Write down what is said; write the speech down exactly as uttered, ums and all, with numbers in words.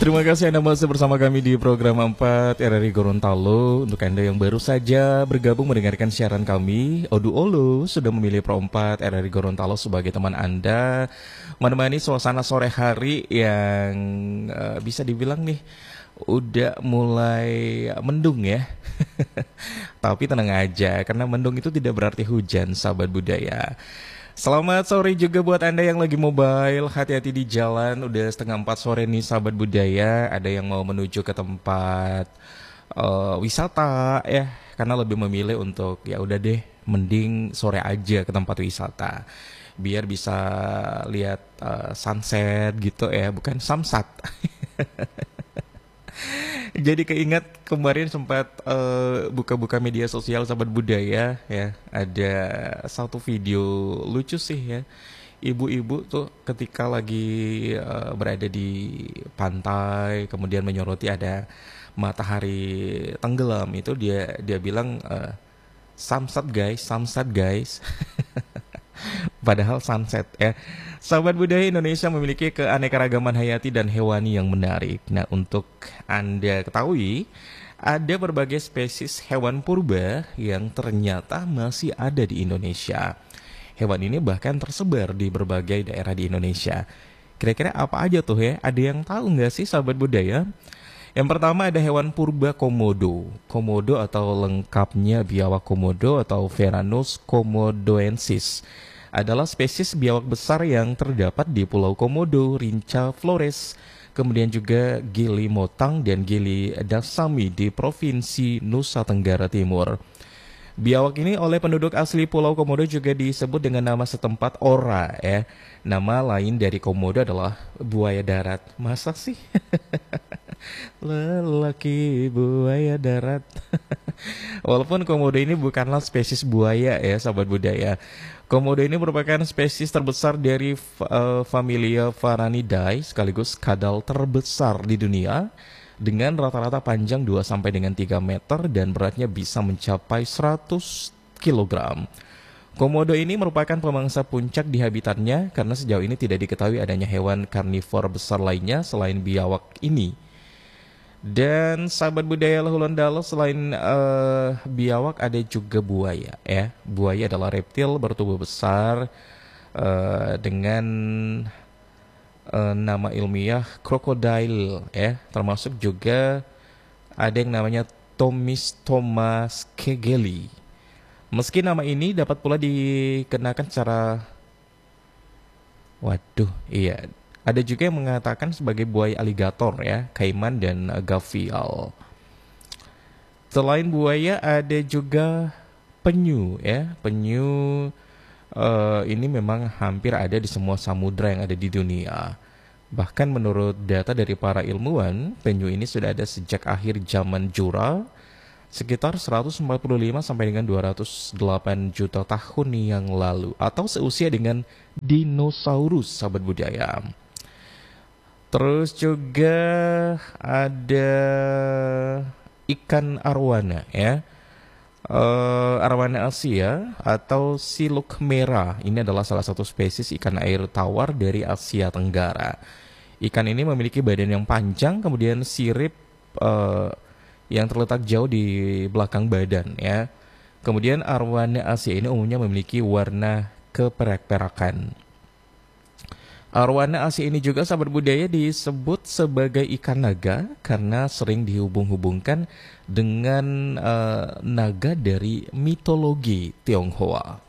Terima kasih Anda masih bersama kami di program empat R R I Gorontalo. Untuk Anda yang baru saja bergabung mendengarkan siaran kami, Odu Olo sudah memilih Pro empat R R I Gorontalo sebagai teman Anda, menemani suasana sore hari yang uh, bisa dibilang nih udah mulai mendung ya. Tapi tenang aja, karena mendung itu tidak berarti hujan, sahabat budaya. Selamat sore juga buat Anda yang lagi mobile, hati-hati di jalan. Udah setengah empat sore nih sahabat budaya. Ada yang mau menuju ke tempat uh, wisata ya, karena lebih memilih untuk ya udah deh, mending sore aja ke tempat wisata, biar bisa lihat uh, sunset gitu ya, bukan samsat. Jadi keinget kemarin sempat uh, buka-buka media sosial sahabat budaya ya, ada satu video lucu sih ya. Ibu-ibu tuh ketika lagi uh, berada di pantai, kemudian menyoroti ada matahari tenggelam, itu dia dia bilang uh, samsat guys, samsat guys. Padahal sunset ya. Sahabat budaya, Indonesia memiliki keanekaragaman hayati dan hewani yang menarik. Nah, untuk Anda ketahui, ada berbagai spesies hewan purba yang ternyata masih ada di Indonesia. Hewan ini bahkan tersebar di berbagai daerah di Indonesia. Kira-kira apa aja tuh ya? Ada yang tahu nggak sih sahabat budaya? Yang pertama ada hewan purba komodo. Komodo atau lengkapnya biawak komodo atau Varanus komodoensis adalah spesies biawak besar yang terdapat di Pulau Komodo, Rinca Flores, kemudian juga Gili Motang dan Gili Dasami di Provinsi Nusa Tenggara Timur. Biawak ini oleh penduduk asli Pulau Komodo juga disebut dengan nama setempat ora ya. Nama lain dari komodo adalah buaya darat. Masa sih? Lelaki buaya darat. Walaupun komodo ini bukanlah spesies buaya ya sahabat budaya. Komodo ini merupakan spesies terbesar dari uh, familia Varanidae, sekaligus kadal terbesar di dunia, dengan rata-rata panjang dua sampai dengan tiga meter dan beratnya bisa mencapai seratus kilogram. Komodo ini merupakan pemangsa puncak di habitatnya karena sejauh ini tidak diketahui adanya hewan karnivor besar lainnya selain biawak ini. Dan sahabat budaya Lahulondalo, selain uh, biawak ada juga buaya ya. Buaya adalah reptil bertubuh besar uh, dengan uh, nama ilmiah crocodile ya. Termasuk juga ada yang namanya Tomistoma skegeli. Meski nama ini dapat pula dikenakan secara waduh, iya. Ada juga yang mengatakan sebagai buaya aligator ya, kaiman dan gavial. Selain buaya ada juga penyu ya. Penyu uh, ini memang hampir ada di semua samudra yang ada di dunia. Bahkan menurut data dari para ilmuwan, penyu ini sudah ada sejak akhir zaman Jura, sekitar seratus empat puluh lima sampai dengan dua ratus delapan juta tahun yang lalu, atau seusia dengan dinosaurus sahabat budaya. Terus juga ada ikan arwana ya, uh, arwana Asia atau siluk merah. Ini adalah salah satu spesies ikan air tawar dari Asia Tenggara. Ikan ini memiliki badan yang panjang, kemudian sirip uh, yang terletak jauh di belakang badan ya. Kemudian arwana Asia ini umumnya memiliki warna keperak-perakan. Arwana Asia ini juga sahabat budaya disebut sebagai ikan naga karena sering dihubung-hubungkan dengan uh, naga dari mitologi Tionghoa.